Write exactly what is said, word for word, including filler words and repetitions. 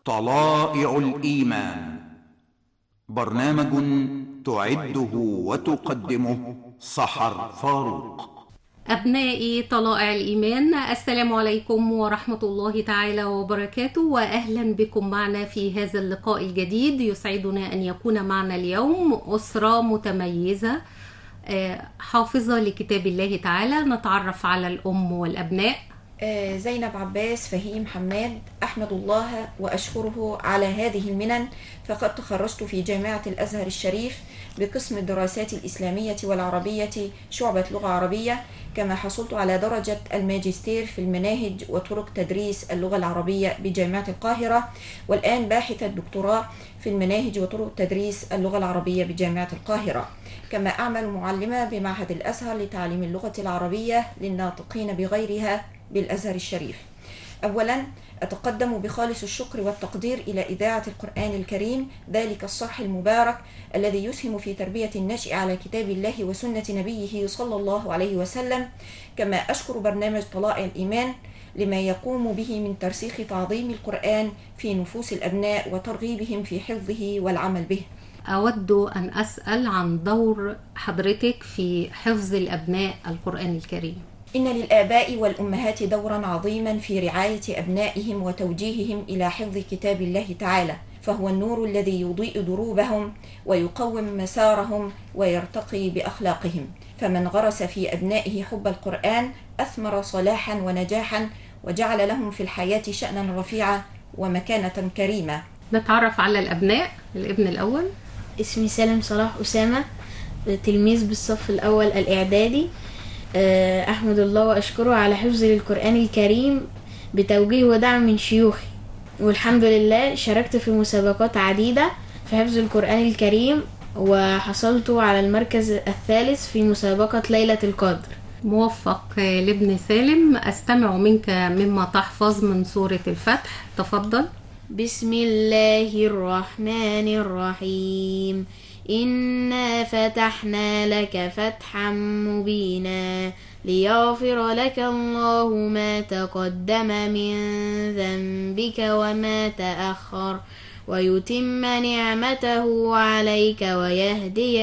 طلائع الإيمان، برنامج تعده وتقدمه سحر فاروق. أبنائي طلائع الإيمان، السلام عليكم ورحمة الله تعالى وبركاته، وأهلا بكم معنا في هذا اللقاء الجديد. يسعدنا أن يكون معنا اليوم أسرة متميزة حافظة لكتاب الله تعالى. نتعرف على الأم والأبناء. زينب عباس فهيم حماد. أحمد الله وأشكره على هذه المنن، فقد تخرجت في جامعة الأزهر الشريف بقسم الدراسات الإسلامية والعربية شعبة لغة عربية، كما حصلت على درجة الماجستير في المناهج وطرق تدريس اللغة العربية بجامعة القاهرة، والآن باحثة الدكتوراه في المناهج وطرق تدريس اللغة العربية بجامعة القاهرة. كما أعمل معلمة بمعهد الأزهر لتعليم اللغة العربية للناطقين بغيرها بالأزهر الشريف. أولا أتقدم بخالص الشكر والتقدير إلى إذاعة القرآن الكريم، ذلك الصرح المبارك الذي يسهم في تربية الناشئ على كتاب الله وسنة نبيه صلى الله عليه وسلم. كما أشكر برنامج طلائع الإيمان لما يقوم به من ترسيخ تعظيم القرآن في نفوس الأبناء وترغيبهم في حفظه والعمل به. أود أن أسأل عن دور حضرتك في حفظ الأبناء القرآن الكريم. إن للآباء والأمهات دورا عظيما في رعاية أبنائهم وتوجيههم إلى حفظ كتاب الله تعالى، فهو النور الذي يضيء دروبهم ويقوم مسارهم ويرتقي بأخلاقهم. فمن غرس في أبنائه حب القرآن أثمر صلاحا ونجاحا، وجعل لهم في الحياة شأنا رفيعا ومكانة كريمة. نتعرف على الأبناء. الابن الأول. اسمي سالم صلاح أسامة، تلميذ بالصف الأول الإعدادي. أحمد الله وأشكره على حفظ للقرآن الكريم بتوجيه ودعم من شيوخي، والحمد لله شاركت في مسابقات عديدة في حفظ القرآن الكريم، وحصلت على المركز الثالث في مسابقة ليلة القدر. موفق لابن سالم. أستمع منك مما تحفظ من سورة الفتح، تفضل. بسم الله الرحمن الرحيم. إنا فتحنا لك فتحا مبينا ليغفر لك الله ما تقدم من ذنبك وما تأخر ويتم نعمته عليك ويهدي